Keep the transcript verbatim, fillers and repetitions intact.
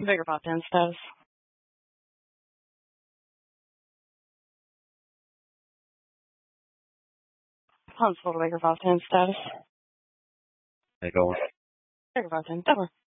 Bigger pop ten status. Huntsville to Baker pop ten status. They going. Baker pop ten, Delaware.